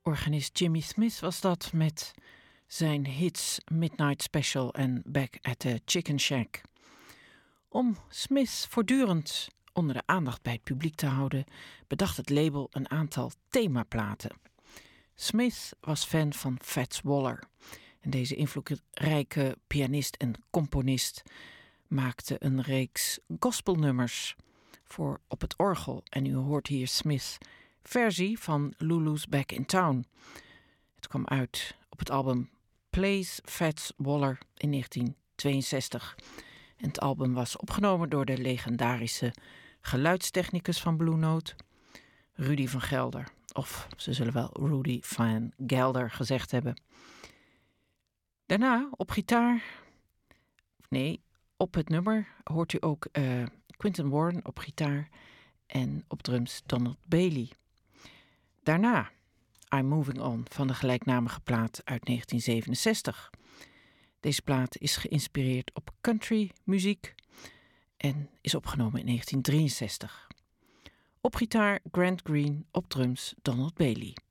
Organist Jimmy Smith was dat met zijn hits Midnight Special en Back at the Chicken Shack. Om Smith voortdurend onder de aandacht bij het publiek te houden, bedacht het label een aantal themaplaten. Smith was fan van Fats Waller en deze invloedrijke pianist en componist maakte een reeks gospelnummers voor op het orgel. En u hoort hier Smith's versie van Lulu's Back in Town. Het kwam uit op het album Plays Fats Waller in 1962. En het album was opgenomen door de legendarische geluidstechnicus van Blue Note, Rudy van Gelder. Of ze zullen wel Rudy van Gelder gezegd hebben. Daarna op gitaar, op het nummer hoort u ook Quinton Warren op gitaar en op drums Donald Bailey. Daarna I'm Moving On van de gelijknamige plaat uit 1967. Deze plaat is geïnspireerd op country muziek en is opgenomen in 1963. Op gitaar Grant Green, op drums Donald Bailey.